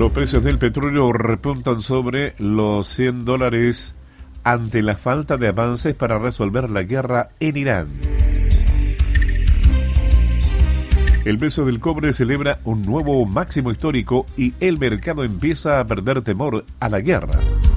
Los precios del petróleo repuntan sobre los $100 ante la falta de avances para resolver la guerra en Irán. El peso del cobre celebra un nuevo máximo histórico y el mercado empieza a perder temor a la guerra.